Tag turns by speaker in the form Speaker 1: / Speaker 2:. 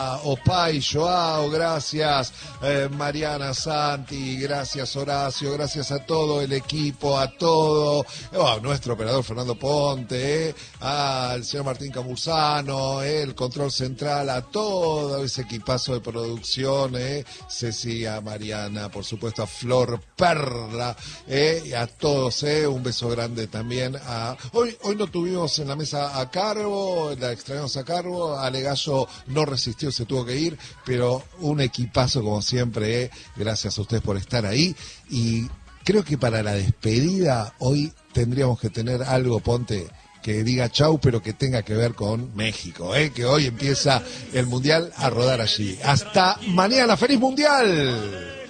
Speaker 1: Opay, Joao, gracias Mariana, Santi, gracias Horacio, gracias a todo el equipo, a todo, nuestro operador Fernando Ponte, al señor Martín Camusano, el control central, a todo ese equipazo de producción, Ceci, a Mariana, por supuesto a Flor Perla, a todos, un beso grande también. Hoy no tuvimos en la mesa a Carbo, la extrañamos a Carbo, Ale Gallo no resistió, se tuvo que ir, pero un equipazo como siempre, gracias a ustedes por estar ahí, y creo que para la despedida hoy tendríamos que tener algo, Ponte, que diga chau, pero que tenga que ver con México, que hoy empieza el Mundial a rodar allí. Hasta mañana, ¡feliz Mundial!